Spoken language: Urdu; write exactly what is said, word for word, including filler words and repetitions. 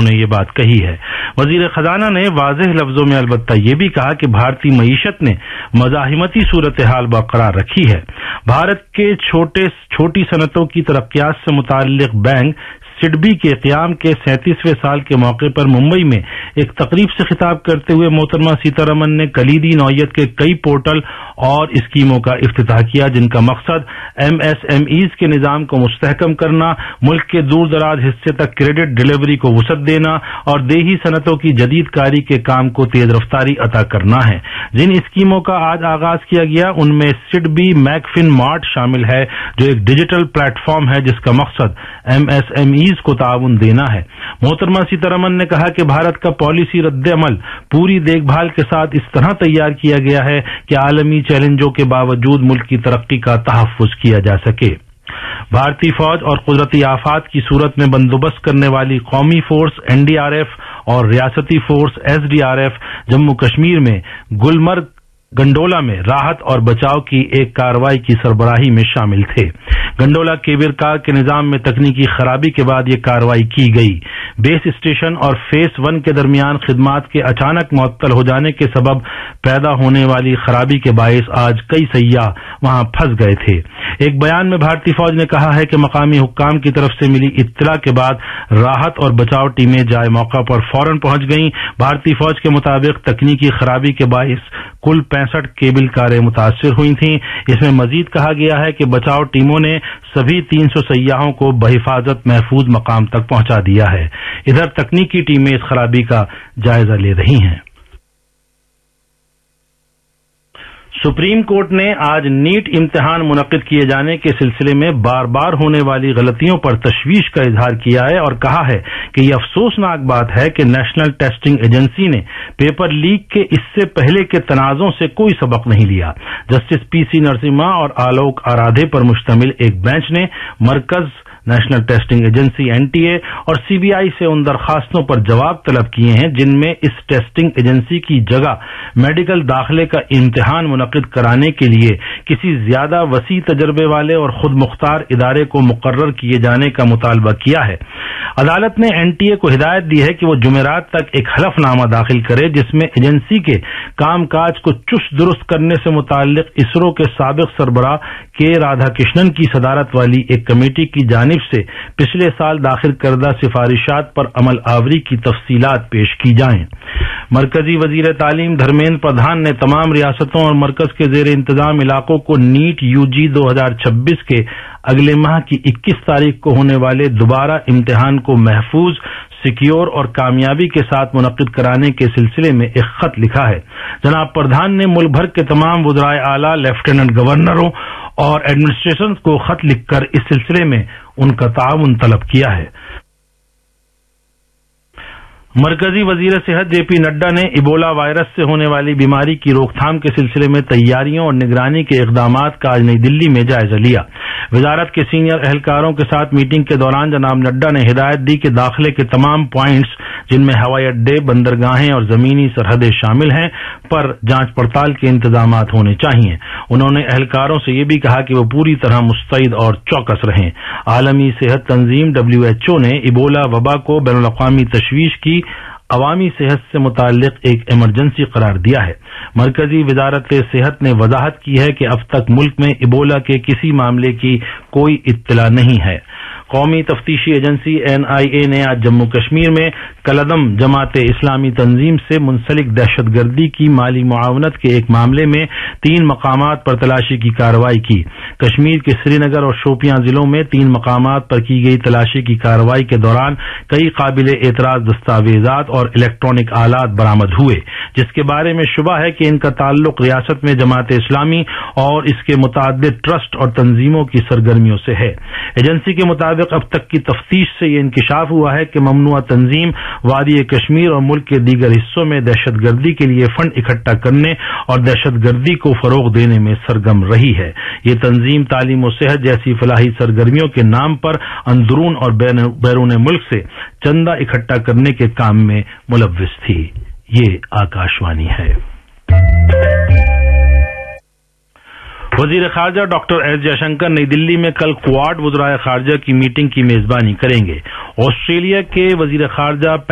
انہوں نے یہ بات کہی ہے۔ وزیر خزانہ نے واضح لفظوں میں البتہ یہ بھی کہا کہ بھارتی معیشت نے مزاحمتی صورتحال برقرار رکھی ہے۔ بھارت کے چھوٹے چھوٹی صنعتوں کی ترقیات سے متعلق بینک سڈبی کے قیام کے سینتیسویں سال کے موقع پر ممبئی میں ایک تقریب سے خطاب کرتے ہوئے محترمہ سیتارمن نے کلیدی نوعیت کے کئی پورٹل اور اسکیموں کا افتتاح کیا جن کا مقصد ایم ایس ایم ایز کے نظام کو مستحکم کرنا، ملک کے دور دراز حصے تک کریڈٹ ڈلیوری کو وسعت دینا اور دیہی صنعتوں کی جدید کاری کے کام کو تیز رفتاری عطا کرنا ہے۔ جن اسکیموں کا آج آغاز کیا گیا ان میں سڈبی میکفن مارٹ شامل ہے جو ایک ڈیجیٹل پلیٹ فارم ہے جس کا مقصد ایم ایس ایم ایز کو تعاون دینا ہے۔ محترمہ سیتارمن نے کہا کہ بھارت کا پالیسی رد عمل پوری دیکھ بھال کے ساتھ اس طرح تیار کیا گیا ہے کہ عالمی چیلنجوں کے باوجود ملک کی ترقی کا تحفظ کیا جا سکے۔ بھارتی فوج اور قدرتی آفات کی صورت میں بندوبست کرنے والی قومی force N D R F اور ریاستی force S D R F Jammu Kashmir میں گلمرگ گنڈولا میں راحت اور بچاؤ کی ایک کارروائی کی سربراہی میں شامل تھے۔ گنڈولا کیبل کار کے نظام میں تکنیکی خرابی کے بعد یہ کارروائی کی گئی۔ بیس اسٹیشن اور فیس ون کے درمیان خدمات کے اچانک معطل ہو جانے کے سبب پیدا ہونے والی خرابی کے باعث آج کئی سیاح وہاں پھنس گئے تھے۔ ایک بیان میں بھارتی فوج نے کہا ہے کہ مقامی حکام کی طرف سے ملی اطلاع کے بعد راحت اور بچاؤ ٹیمیں جائے موقع پر فوراً پہنچ گئیں۔ بھارتی فوج کے مطابق تکنیکی خرابی کے باعث کل پینسٹھ کیبل کاریں متاثر ہوئی تھیں۔ اس میں مزید کہا گیا ہے کہ بچاؤ ٹیموں نے سبھی تین سو سیاحوں کو بحفاظت محفوظ مقام تک پہنچا دیا ہے۔ ادھر تکنیکی ٹیمیں اس خرابی کا جائزہ لے رہی ہیں۔ سپریم کورٹ نے آج نیٹ امتحان منعقد کیے جانے کے سلسلے میں بار بار ہونے والی غلطیوں پر تشویش کا اظہار کیا ہے اور کہا ہے کہ یہ افسوسناک بات ہے کہ نیشنل ٹیسٹنگ ایجنسی نے پیپر لیک کے اس سے پہلے کے تنازعوں سے کوئی سبق نہیں لیا۔ جسٹس پی سی نرسمہا اور آلوک آرادھے پر مشتمل ایک بینچ نے مرکز، national testing agency N T A اور سی بی آئی سے ان درخواستوں پر جواب طلب کیے ہیں جن میں اس ٹیسٹنگ ایجنسی کی جگہ میڈیکل داخلے کا امتحان منعقد کرانے کے لیے کسی زیادہ وسیع تجربے والے اور خود مختار ادارے کو مقرر کیے جانے کا مطالبہ کیا ہے۔ عدالت نے این ٹی اے کو ہدایت دی ہے کہ وہ جمعرات تک ایک حلف نامہ داخل کرے جس میں ایجنسی کے کام کاج کو چست درست کرنے سے متعلق اسرو کے سابق سربراہ کے رادھا کرشنن کی صدارت والی ایک کمیٹی کی جانب سے پچھلے سال داخل کردہ سفارشات پر عمل آوری کی تفصیلات پیش کی جائیں۔ مرکزی وزیر تعلیم دھرمیندر پردھان نے تمام ریاستوں اور مرکز کے زیر انتظام علاقوں کو نیٹ یو جی دو ہزار چھبیس کے اگلے ماہ کی اکیس تاریخ کو ہونے والے دوبارہ امتحان کو محفوظ، سیکیور اور کامیابی کے ساتھ منعقد کرانے کے سلسلے میں ایک خط لکھا ہے۔ جناب پردھان نے ملک بھر کے تمام وزرائے اعلیٰ، لیفٹیننٹ گورنروں اور ایڈمنسٹریشن کو خط لکھ کر اس سلسلے میں ان کا تعاون طلب کیا ہے۔ مرکزی وزیر صحت جے پی نڈا نے ایبولا وائرس سے ہونے والی بیماری کی روک تھام کے سلسلے میں تیاریوں اور نگرانی کے اقدامات کا آج نئی دلی میں جائزہ لیا۔ وزارت کے سینئر اہلکاروں کے ساتھ میٹنگ کے دوران جناب نڈا نے ہدایت دی کہ داخلے کے تمام پوائنٹس جن میں ہوائی اڈے، بندرگاہیں اور زمینی سرحدیں شامل ہیں پر جانچ پڑتال کے انتظامات ہونے چاہیے۔ انہوں نے اہلکاروں سے یہ بھی کہا کہ وہ پوری طرح مستعد اور چوکس رہیں۔ عالمی صحت تنظیم ڈبلیو ایچ او نے ایبولا وبا کو بین الاقوامی تشویش کی عوامی صحت سے متعلق ایک ایمرجنسی قرار دیا ہے۔ مرکزی وزارت صحت نے وضاحت کی ہے کہ اب تک ملک میں ایبولا کے کسی معاملے کی کوئی اطلاع نہیں ہے۔ قومی تفتیشی ایجنسی این آئی اے نے آج جموں کشمیر میں کالعدم جماعت اسلامی تنظیم سے منسلک دہشت گردی کی مالی معاونت کے ایک معاملے میں تین مقامات پر تلاشی کی کارروائی کی۔ کشمیر کے سری نگر اور شوپیاں ضلعوں میں تین مقامات پر کی گئی تلاشی کی کارروائی کے دوران کئی قابل اعتراض دستاویزات اور الیکٹرانک آلات برآمد ہوئے جس کے بارے میں شبہ ہے کہ ان کا تعلق ریاست میں جماعت اسلامی اور اس کے متعدد ٹرسٹ اور تنظیموں کی سرگرمیوں سے ہے۔ ایجنسی کے مطابق اب تک کی تفتیش سے یہ انکشاف ہوا ہے کہ ممنوعہ تنظیم وادی کشمیر اور ملک کے دیگر حصوں میں دہشت گردی کے لیے فنڈ اکٹھا کرنے اور دہشت گردی کو فروغ دینے میں سرگرم رہی ہے۔ یہ تنظیم تعلیم و صحت جیسی فلاحی سرگرمیوں کے نام پر اندرون اور بیرون ملک سے چندہ اکٹھا کرنے کے کام میں ملوث تھی۔ یہ آکاشوانی ہے۔ وزیر خارجہ ڈاکٹر ایس جے شنکر نئی دلی میں کل کوواڈ وزرائے خارجہ کی میٹنگ کی میزبانی کریں گے۔ آسٹریلیا کے وزیر خارجہ